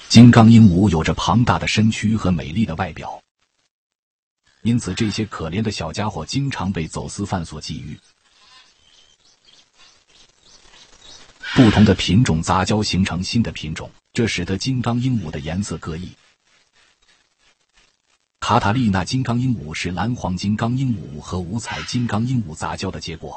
金刚鹦鹉有着庞大的身躯和美丽的外表，因此这些可怜的小家伙经常被走私犯所觊觎。不同的品种杂交形成新的品种，这使得金刚鹦鹉的颜色各异。卡塔利娜金刚鹦鹉是蓝黄金刚鹦鹉和五彩金刚鹦鹉杂交的结果。